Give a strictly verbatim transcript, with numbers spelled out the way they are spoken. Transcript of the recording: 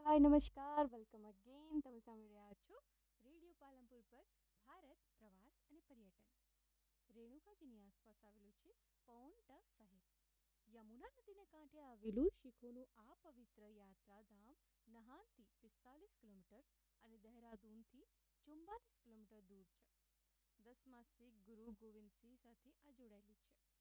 हाय नमस्कार welcome again તમે સાંભળી રહ્યા છો રેડિયો પાલનપુર પર ભારત પ્રવાસ અને પર્યટન રેણુકાજીની આસપાસ આવેલું છે પૌંટા સાહેબ યમુના નદીને કાંઠે આવેલું શીખોનું આ પવિત્ર યાત્રાધામ નહાનથી પિસ્તાલીસ કિલોમીટર અને દહેરાદૂનથી ચુમ્બાલીસ કિલોમીટર દૂર છે. દસમા શીખ ગુરુ ગોવિંદસિંહ સાથે આ જોડાયેલું છે.